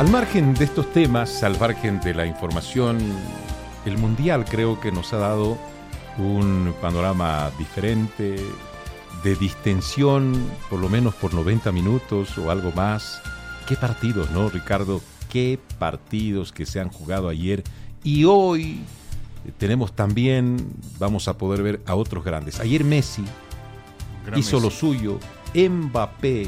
Al margen de estos temas, al margen de la información, el Mundial creo que nos ha dado un panorama diferente, de distensión, por lo menos por 90 minutos o algo más. Qué partidos, ¿no, Ricardo? Qué partidos que se han jugado ayer. Y hoy tenemos también, vamos a poder ver a otros grandes. Ayer Messi hizo lo suyo, Mbappé.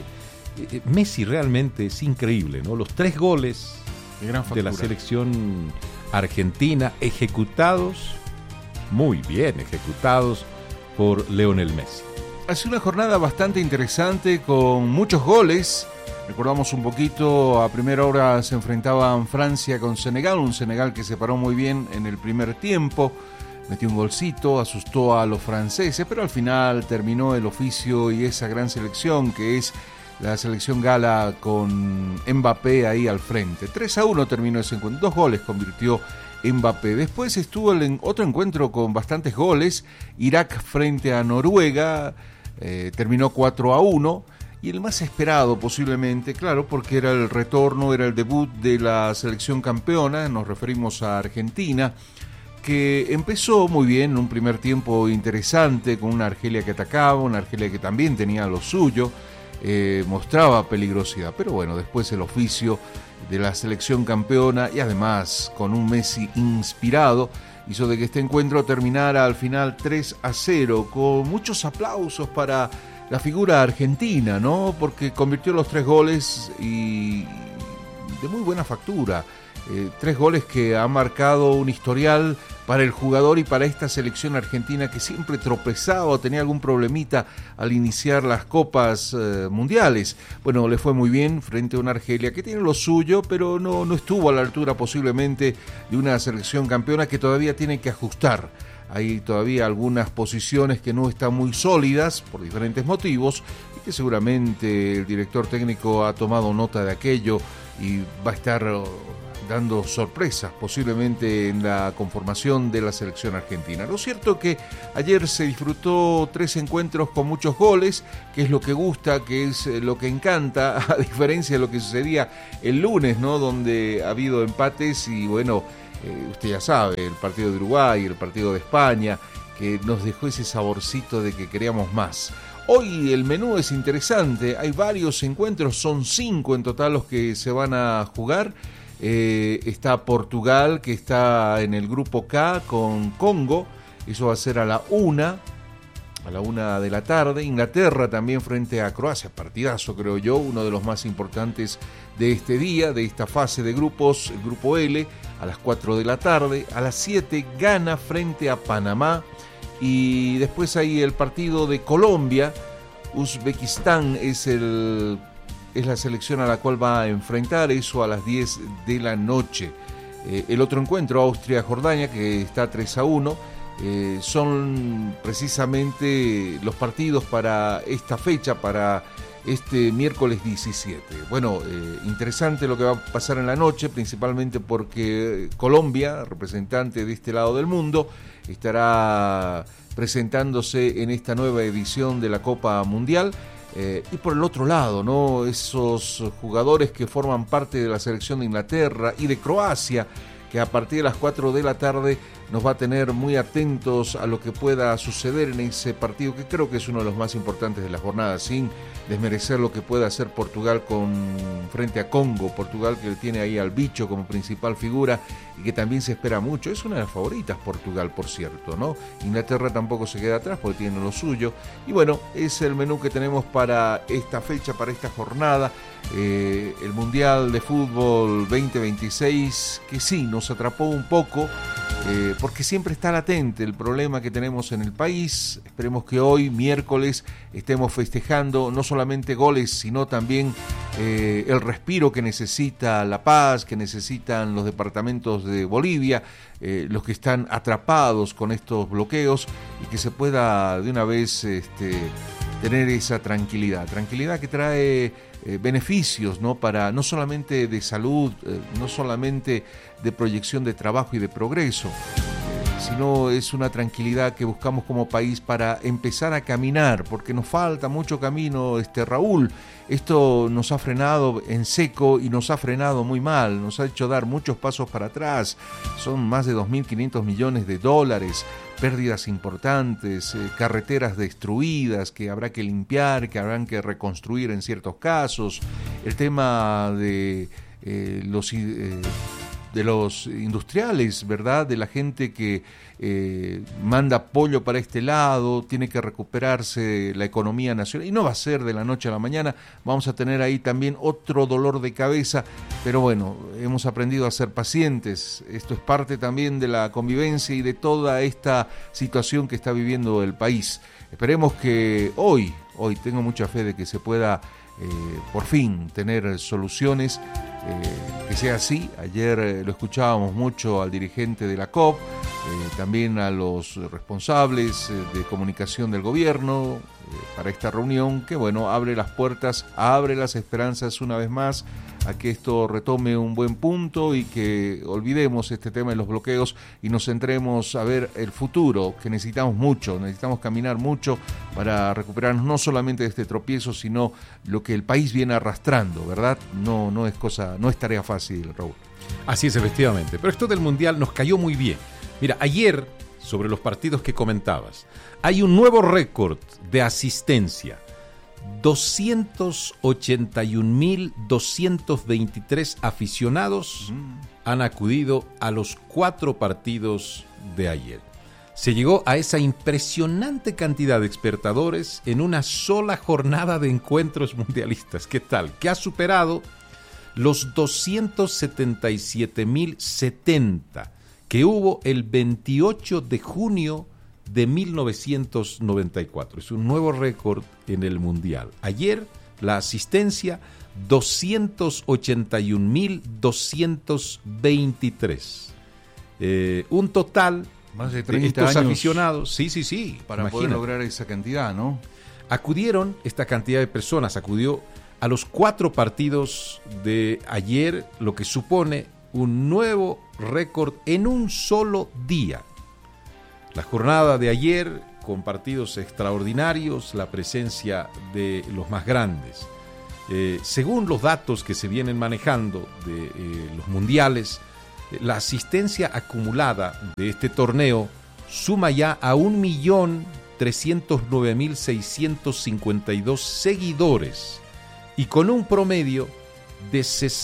Messi realmente es increíble, ¿no? Los 3 goles de la selección argentina ejecutados, muy bien ejecutados por Lionel Messi. Ha sido una jornada bastante interesante con muchos goles. Recordamos un poquito, a primera hora se enfrentaban Francia con Senegal, un Senegal que se paró muy bien en el primer tiempo, metió un golcito, asustó a los franceses, pero al final terminó el oficio y esa gran selección que es la selección gala con Mbappé ahí al frente. 3-1 terminó ese encuentro, 2 goles convirtió Mbappé. Después estuvo otro encuentro con bastantes goles, Irak frente a Noruega, terminó 4-1. Y el más esperado posiblemente, claro, porque era el retorno, era el debut de la selección campeona, nos referimos a Argentina, que empezó muy bien en un primer tiempo interesante, con una Argelia que atacaba, una Argelia que también tenía lo suyo, mostraba peligrosidad, pero bueno, después el oficio de la selección campeona y además con un Messi inspirado, hizo de que este encuentro terminara al final 3-0, con muchos aplausos para la figura argentina, ¿no? Porque convirtió los 3 goles y de muy buena factura. 3 goles que han marcado un historial para el jugador y para esta selección argentina que siempre tropezaba o tenía algún problemita al iniciar las copas mundiales. Bueno, le fue muy bien frente a una Argelia que tiene lo suyo, pero no estuvo a la altura posiblemente de una selección campeona que todavía tiene que ajustar. Hay todavía algunas posiciones que no están muy sólidas por diferentes motivos y que seguramente el director técnico ha tomado nota de aquello y va a estar dando sorpresas posiblemente en la conformación de la selección argentina. Lo cierto es que ayer se disfrutó 3 encuentros con muchos goles, que es lo que gusta, que es lo que encanta, a diferencia de lo que sucedía el lunes, ¿no? Donde ha habido empates y bueno, usted ya sabe, el partido de Uruguay, el partido de España, que nos dejó ese saborcito de que queríamos más. Hoy el menú es interesante, hay varios encuentros, son 5 en total los que se van a jugar. Está Portugal, que está en el grupo K con Congo, eso va a ser a la 1 de la tarde. Inglaterra también frente a Croacia, partidazo creo yo, uno de los más importantes de este día, de esta fase de grupos, el grupo L, a las 4 de la tarde. A las 7 Ghana frente a Panamá, y después hay el partido de Colombia. Uzbekistán es la selección a la cual va a enfrentar, eso a las 10 de la noche. El otro encuentro, Austria-Jordania, que está 3-1, son precisamente los partidos para esta fecha, para este miércoles 17. Bueno, interesante lo que va a pasar en la noche, principalmente porque Colombia, representante de este lado del mundo, estará presentándose en esta nueva edición de la Copa Mundial. Y por el otro lado, ¿no? Esos jugadores que forman parte de la selección de Inglaterra y de Croacia, que a partir de las 4 de la tarde nos va a tener muy atentos a lo que pueda suceder en ese partido, que creo que es uno de los más importantes de la jornada, sin desmerecer lo que pueda hacer Portugal frente a Congo. Portugal, que tiene ahí al bicho como principal figura y que también se espera mucho. Es una de las favoritas Portugal, por cierto, ¿no? Inglaterra tampoco se queda atrás porque tiene lo suyo. Y bueno, es el menú que tenemos para esta fecha, para esta jornada. El Mundial de Fútbol 2026, que sí, nos atrapó un poco, porque siempre está latente el problema que tenemos en el país. Esperemos que hoy, miércoles, estemos festejando no solamente goles, sino también el respiro que necesita La Paz, que necesitan los departamentos de Bolivia, los que están atrapados con estos bloqueos, y que se pueda de una vez tener esa tranquilidad que trae beneficios, ¿no? Para no solamente de salud, no solamente de proyección de trabajo y de progreso, sino es una tranquilidad que buscamos como país para empezar a caminar, porque nos falta mucho camino, Raúl. Esto nos ha frenado en seco y nos ha frenado muy mal, nos ha hecho dar muchos pasos para atrás. Son más de 2.500 millones de dólares, pérdidas importantes, carreteras destruidas que habrá que limpiar, que habrán que reconstruir en ciertos casos. El tema de los industriales, ¿verdad? De la gente que manda pollo para este lado, tiene que recuperarse la economía nacional, y no va a ser de la noche a la mañana. Vamos a tener ahí también otro dolor de cabeza, pero bueno, hemos aprendido a ser pacientes. Esto es parte también de la convivencia y de toda esta situación que está viviendo el país. Esperemos que hoy tengo mucha fe de que se pueda por fin tener soluciones, que sea así. Ayer lo escuchábamos mucho al dirigente de la COP, también a los responsables de comunicación del gobierno para esta reunión, que bueno, abre las puertas, abre las esperanzas una vez más a que esto retome un buen punto y que olvidemos este tema de los bloqueos y nos centremos a ver el futuro, que necesitamos caminar mucho para recuperarnos no solamente de este tropiezo, sino lo que el país viene arrastrando, ¿verdad? No es tarea fácil, Raúl. Así es, efectivamente. Pero esto del Mundial nos cayó muy bien. Mira, ayer, sobre los partidos que comentabas, hay un nuevo récord de asistencia. 281.223 aficionados han acudido a los 4 partidos de ayer. Se llegó a esa impresionante cantidad de espectadores en una sola jornada de encuentros mundialistas. ¿Qué tal? Que ha superado los 277.070 que hubo el 28 de junio de 1994. Es un nuevo récord en el Mundial. Ayer la asistencia 281.223. Un total más de 30 estos años aficionados, sí, para poder lograr esa cantidad, ¿no? Acudieron, esta cantidad de personas acudió a los 4 partidos de ayer, lo que supone un nuevo récord en un solo día. La jornada de ayer, con partidos extraordinarios, la presencia de los más grandes. Según los datos que se vienen manejando de los mundiales, la asistencia acumulada de este torneo suma ya a 1.309.652 seguidores y con un promedio de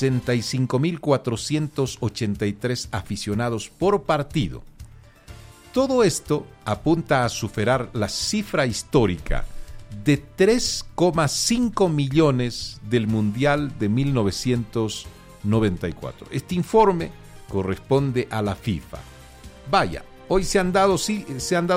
65.483 aficionados por partido. Todo esto apunta a superar la cifra histórica de 3,5 millones del Mundial de 1994. Este informe corresponde a la FIFA. Vaya, hoy se han dado cita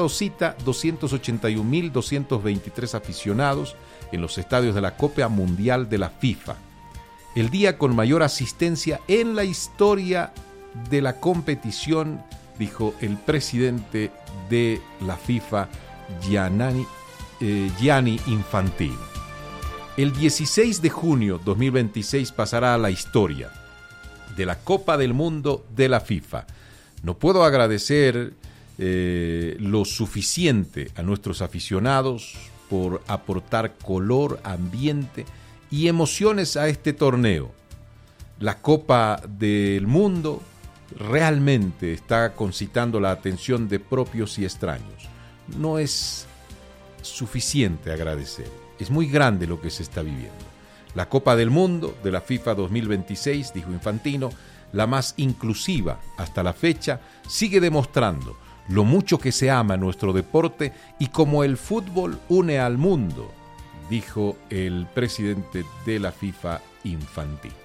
281.223 aficionados en los estadios de la Copa Mundial de la FIFA. El día con mayor asistencia en la historia de la competición, dijo el presidente de la FIFA, Gianni Infantino. El 16 de junio 2026 pasará a la historia de la Copa del Mundo de la FIFA. No puedo agradecer lo suficiente a nuestros aficionados por aportar color, ambiente y emociones a este torneo. La Copa del Mundo realmente está concitando la atención de propios y extraños. No es suficiente agradecer. Es muy grande lo que se está viviendo. La Copa del Mundo de la FIFA 2026, dijo Infantino, la más inclusiva hasta la fecha, sigue demostrando lo mucho que se ama nuestro deporte y cómo el fútbol une al mundo, dijo el presidente de la FIFA, Infantino.